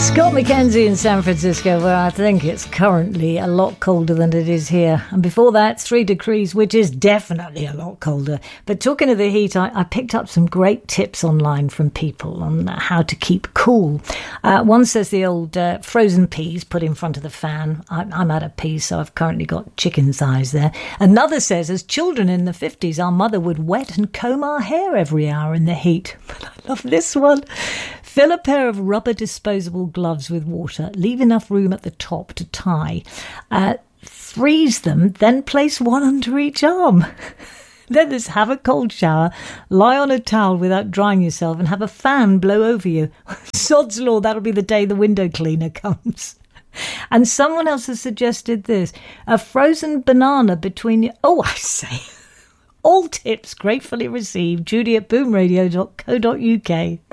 Scott McKenzie in San Francisco, where I think it's currently a lot colder than it is here. And before that, 3 degrees, which is definitely a lot colder. But talking of the heat, I picked up some great tips online from people on how to keep cool. One says the old frozen peas put in front of the fan. I'm out of peas, so I've currently got chicken thighs there. Another says, as children in the 50s, our mother would wet and comb our hair every hour in the heat. But I love this one. Fill a pair of rubber disposable gloves with water. Leave enough room at the top to tie. Freeze them, then place one under each arm. Then just have a cold shower, lie on a towel without drying yourself, and have a fan blow over you. Sod's law, that'll be the day the window cleaner comes. And someone else has suggested this. A frozen banana between your... Oh, I say. All tips gratefully received. Judy at boomradio.co.uk.